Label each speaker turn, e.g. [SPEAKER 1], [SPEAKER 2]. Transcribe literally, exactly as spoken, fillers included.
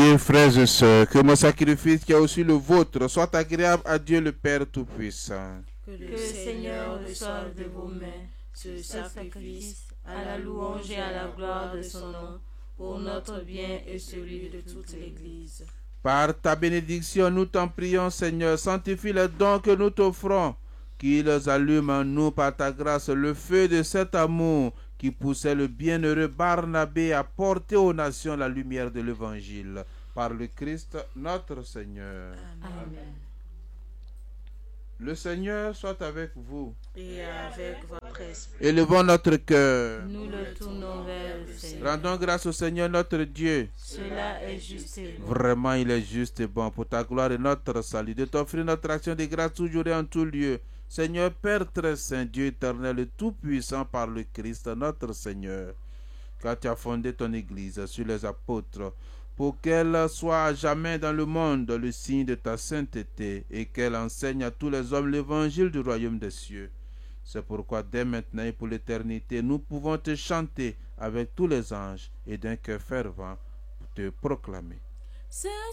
[SPEAKER 1] Priez, frères et sœurs, que mon sacrifice qui est aussi le vôtre soit agréable à Dieu le Père Tout-Puissant.
[SPEAKER 2] Que le Seigneur reçoive de vos mains ce sacrifice à la louange et à la gloire de son nom, pour notre bien et celui de toute l'Église.
[SPEAKER 1] Par ta bénédiction, nous t'en prions, Seigneur, sanctifie les dons que nous t'offrons, qu'ils allument en nous par ta grâce le feu de cet amour qui poussait le bienheureux Barnabé à porter aux nations la lumière de l'Évangile. Par le Christ, notre Seigneur.
[SPEAKER 2] Amen. Amen.
[SPEAKER 1] Le Seigneur soit avec vous.
[SPEAKER 2] Et avec votre esprit.
[SPEAKER 1] Élevons notre cœur.
[SPEAKER 2] Nous le tournons vers le Seigneur.
[SPEAKER 1] Rendons grâce au Seigneur notre Dieu.
[SPEAKER 2] Cela est juste et bon.
[SPEAKER 1] Vraiment, il est juste et bon pour ta gloire et notre salut, de t'offrir notre action de grâce toujours et en tout lieu. Seigneur Père très saint, Dieu éternel et tout-puissant par le Christ notre Seigneur, car tu as fondé ton Église sur les apôtres, pour qu'elle soit à jamais dans le monde le signe de ta sainteté et qu'elle enseigne à tous les hommes l'évangile du royaume des cieux. C'est pourquoi dès maintenant et pour l'éternité, nous pouvons te chanter avec tous les anges et d'un cœur fervent te proclamer.